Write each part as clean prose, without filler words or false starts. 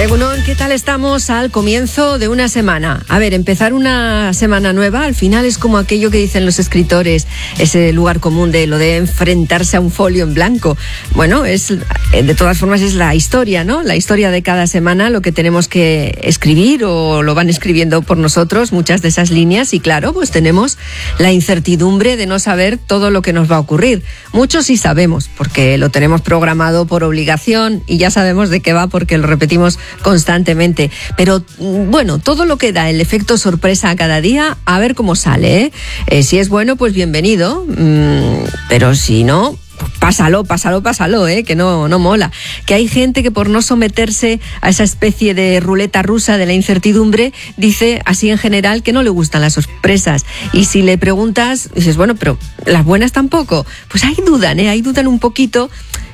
Egunon, ¿qué tal estamos al comienzo de una semana? A ver, empezar una semana nueva al final es como aquello que dicen los escritores, ese lugar común de lo de enfrentarse a un folio en blanco. Bueno, de todas formas es la historia, ¿no? La historia de cada semana, lo que tenemos que escribir o lo van escribiendo por nosotros, muchas de esas líneas, y claro, pues tenemos la incertidumbre de no saber todo lo que nos va a ocurrir. Muchos sí sabemos, porque lo tenemos programado por obligación y ya sabemos de qué va porque lo repetimos constantemente, pero bueno, todo lo que da el efecto sorpresa cada día, a ver cómo sale, ¿eh? Si es bueno, pues bienvenido, pero si no, pásalo, que no mola. Que hay gente que por no someterse a esa especie de ruleta rusa de la incertidumbre, dice así en general que no le gustan las sorpresas. Y si le preguntas, dices, bueno, pero las buenas tampoco. Pues ahí dudan un poquito.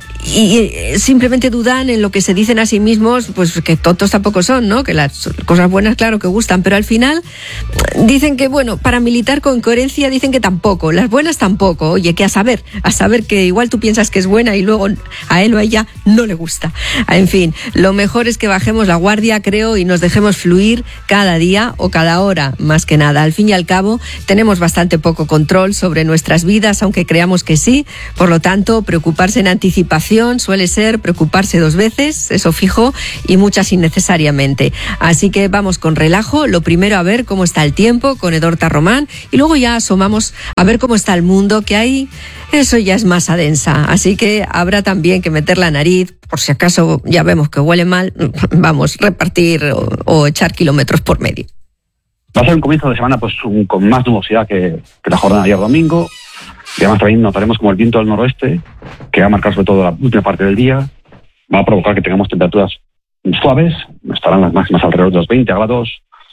Y simplemente dudan en lo que se dicen a sí mismos, pues que tontos tampoco son, ¿no? Que las cosas buenas claro que gustan, pero al final dicen que, bueno, para militar con coherencia dicen que tampoco, las buenas tampoco. Oye, que a saber que igual tú piensas que es buena y luego a él o a ella no le gusta. En fin, lo mejor es que bajemos la guardia, creo, y nos dejemos fluir cada día o cada hora, más que nada. Al fin y al cabo, tenemos bastante poco control sobre nuestras vidas, aunque creamos que sí. Por lo tanto, preocuparse en anticipación suele ser preocuparse dos veces, eso fijo, y muchas innecesariamente. Así que vamos con relajo, lo primero a ver cómo está el tiempo con Edorta Román y luego ya asomamos a ver cómo está el mundo, que hay, eso ya es masa densa, así que habrá también que meter la nariz, por si acaso ya vemos que huele mal, vamos, repartir o echar kilómetros por medio. Va a ser un comienzo de semana pues con más nubosidad que la jornada de ayer domingo. Y además también notaremos como el viento del noroeste, que va a marcar sobre todo la última parte del día, va a provocar que tengamos temperaturas suaves, estarán las máximas alrededor de los 20 grados,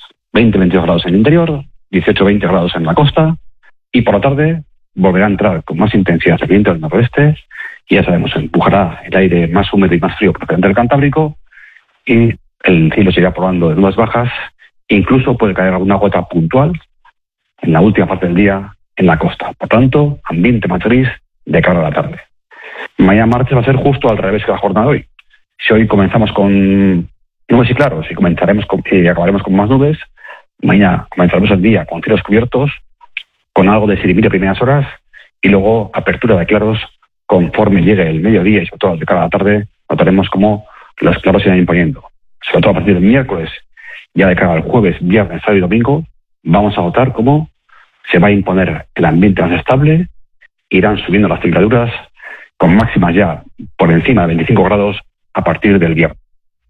20-22 grados en el interior, 18-20 grados en la costa, y por la tarde volverá a entrar con más intensidad el viento del noroeste, y ya sabemos, empujará el aire más húmedo y más frío procedente del Cantábrico, y el cielo se irá probando de nubes bajas, incluso puede caer alguna gota puntual en la última parte del día en la costa. Por tanto, ambiente más gris de cara a la tarde. Mañana martes va a ser justo al revés que la jornada de hoy. Si hoy comenzamos con nubes y claros y acabaremos con más nubes, mañana comenzaremos el día con cielos cubiertos, con algo de sirimiri a primeras horas y luego apertura de claros conforme llegue el mediodía y sobre todo de cara a la tarde notaremos cómo los claros se irán imponiendo. Sobre todo a partir del miércoles, ya de cara al jueves, viernes, sábado y domingo, vamos a notar cómo se va a imponer el ambiente más estable, irán subiendo las temperaturas con máximas ya por encima de 25 grados a partir del viernes.